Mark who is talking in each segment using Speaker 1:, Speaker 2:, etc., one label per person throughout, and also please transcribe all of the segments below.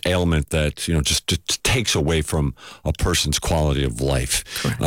Speaker 1: ailment that, just takes away from a person's quality of life.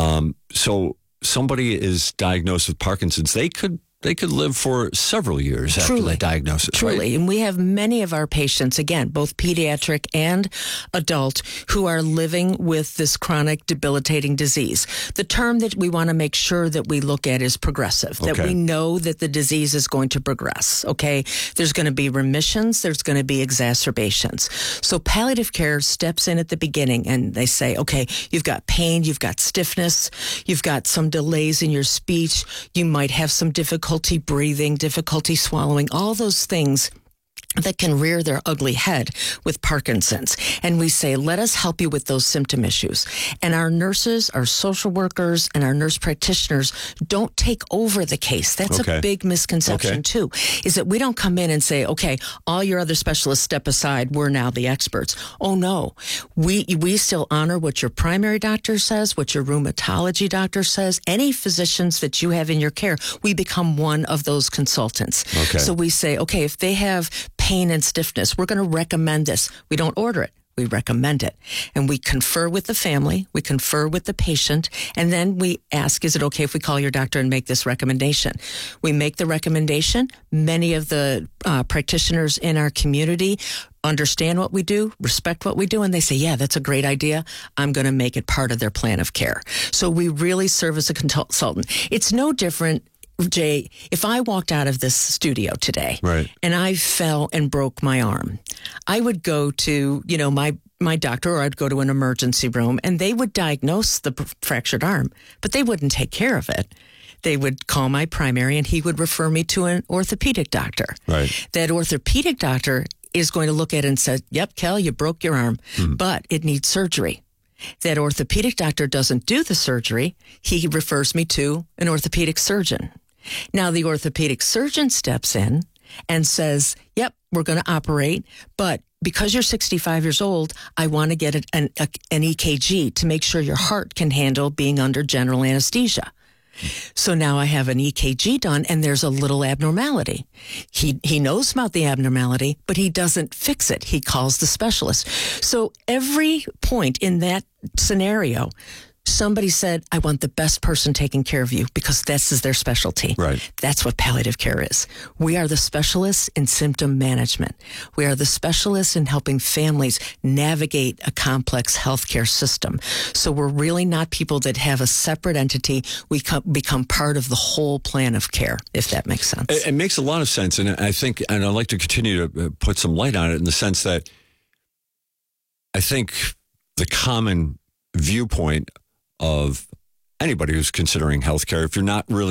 Speaker 1: So somebody is diagnosed with Parkinson's, they could live for several years after that diagnosis.
Speaker 2: Truly.
Speaker 1: Right?
Speaker 2: And we have many of our patients, again, both pediatric and adult, who are living with this chronic debilitating disease. The term that we want to make sure that we look at is progressive, that we know that the disease is going to progress, okay? There's going to be remissions, there's going to be exacerbations. So palliative care steps in at the beginning and they say, okay, you've got pain, you've got stiffness, you've got some delays in your speech, you might have some difficulty breathing, difficulty swallowing, all those things that can rear their ugly head with Parkinson's. And we say, let us help you with those symptom issues. And our nurses, our social workers, and our nurse practitioners don't take over the case. That's a big misconception too, is that we don't come in and say, okay, all your other specialists step aside, we're now the experts. Oh no, we still honor what your primary doctor says, what your rheumatology doctor says, any physicians that you have in your care, we become one of those consultants. So we say, okay, if they have pain and stiffness, we're going to recommend this. We don't order it. We recommend it. And we confer with the family, we confer with the patient, and then we ask, is it okay if we call your doctor and make this recommendation? We make the recommendation. Many of the practitioners in our community understand what we do, respect what we do, and they say, yeah, that's a great idea. I'm going to make it part of their plan of care. So we really serve as a consultant. It's no different, Jay, if I walked out of this studio today and I fell and broke my arm, I would go to, my doctor, or I'd go to an emergency room and they would diagnose the fractured arm, but they wouldn't take care of it. They would call my primary and he would refer me to an orthopedic doctor. That orthopedic doctor is going to look at it and say, yep, Kel, you broke your arm, but it needs surgery. That orthopedic doctor doesn't do the surgery. He refers me to an orthopedic surgeon. Now, the orthopedic surgeon steps in and says, yep, we're going to operate, but because you're 65 years old, I want to get an EKG to make sure your heart can handle being under general anesthesia. So now I have an EKG done and there's a little abnormality. He knows about the abnormality, but he doesn't fix it. He calls the specialist. So every point in that scenario, somebody said, I want the best person taking care of you because this is their specialty. That's what palliative care is. We are the specialists in symptom management. We are the specialists in helping families navigate a complex healthcare system. So we're really not people that have a separate entity. We become part of the whole plan of care, if that makes sense.
Speaker 1: It makes a lot of sense. And I think, and I'd like to continue to put some light on it in the sense that I think the common viewpoint of anybody who's considering healthcare, if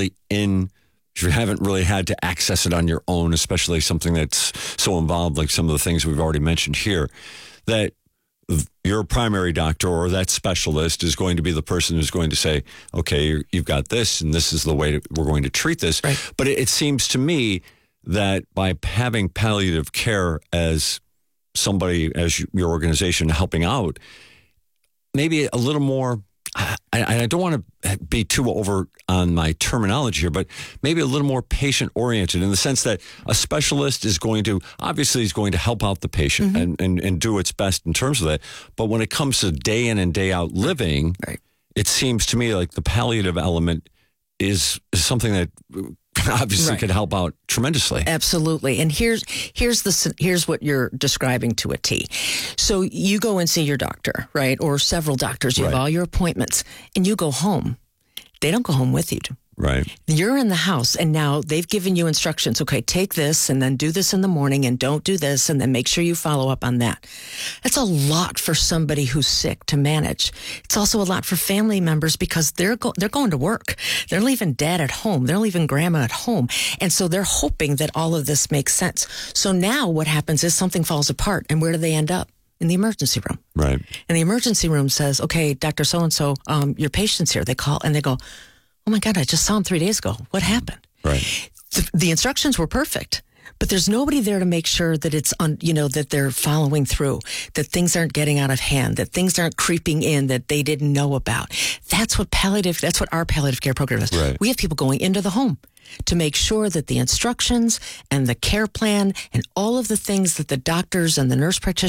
Speaker 1: you haven't really had to access it on your own, especially something that's so involved, like some of the things we've already mentioned here, that your primary doctor or that specialist is going to be the person who's going to say, okay, you've got this, and this is the way we're going to treat this. But it seems to me that by having palliative care as somebody, as your organization helping out, maybe a little more, I don't want to be too over on my terminology here, but maybe a little more patient-oriented in the sense that a specialist is going to help out the patient and do its best in terms of that. But when it comes to day in and day out living, it seems to me like the palliative element is something that obviously could help out tremendously.
Speaker 2: Absolutely. And here's what you're describing to a T. So you go and see your doctor, right? Or several doctors. You have all your appointments and you go home. They don't go home with you. You're in the house and now they've given you instructions. Okay, take this and then do this in the morning and don't do this and then make sure you follow up on that. That's a lot for somebody who's sick to manage. It's also a lot for family members because they're going to work. They're leaving dad at home. They're leaving grandma at home. And so they're hoping that all of this makes sense. So now what happens is something falls apart and where do they end up? In the emergency room. And the emergency room says, okay, Dr. So-and-so, your patient's here. They call and they go, oh my God, I just saw him 3 days ago. What happened? The instructions were perfect, but there's nobody there to make sure that it's that they're following through, that things aren't getting out of hand, that things aren't creeping in that they didn't know about. That's what our palliative care program is. We have people going into the home to make sure that the instructions and the care plan and all of the things that the doctors and the nurse practitioners